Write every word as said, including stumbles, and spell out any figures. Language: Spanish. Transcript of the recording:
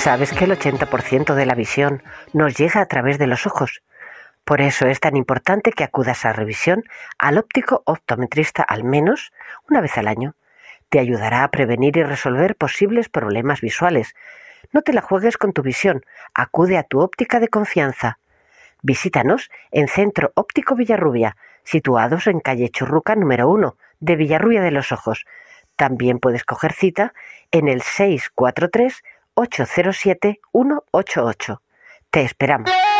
Sabes que el ochenta por ciento de la visión nos llega a través de los ojos. Por eso es tan importante que acudas a revisión al óptico optometrista al menos una vez al año. Te ayudará a prevenir y resolver posibles problemas visuales. No te la juegues con tu visión. Acude a tu óptica de confianza. Visítanos en Centro Óptico Villarrubia, situados en calle Churruca número uno de Villarrubia de los Ojos. También puedes coger cita en el seis cuatro tres, ocho cero siete, uno ocho ocho. Te esperamos.